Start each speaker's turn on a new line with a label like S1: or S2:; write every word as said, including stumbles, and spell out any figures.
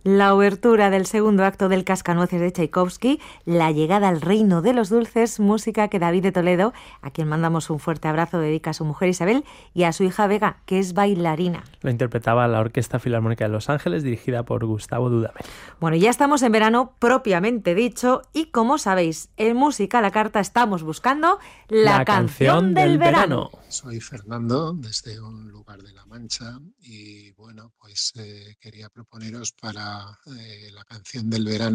S1: La obertura del segundo acto del Cascanueces de Tchaikovsky, la llegada al reino de los dulces, música que David de Toledo, a quien mandamos un fuerte abrazo, dedica a su mujer Isabel y a su hija Vega, que es bailarina.
S2: Lo interpretaba la Orquesta Filarmónica de Los Ángeles, dirigida por Gustavo Dudamel.
S1: Bueno, ya estamos en verano propiamente dicho y como sabéis, en Música a la Carta estamos buscando la,
S2: la
S1: canción,
S2: canción
S1: del,
S2: del
S1: verano.
S2: verano.
S3: Soy Fernando, desde un lugar de La Mancha, y bueno, pues eh, quería proponeros para eh, la canción del verano